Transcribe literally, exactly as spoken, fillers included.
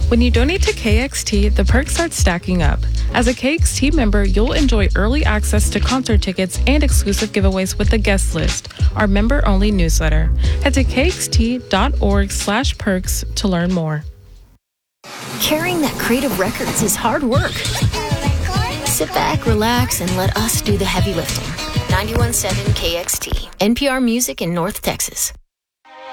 When you donate to K X T, the perks start stacking up. As a K X T member, you'll enjoy early access to concert tickets and exclusive giveaways with the guest list, our member-only newsletter. Head to kxt.org slash perks to learn more. Carrying that crate of records is hard work. Sit back, relax, and let us do the heavy lifting. ninety-one point seven K X T, N P R Music in North Texas.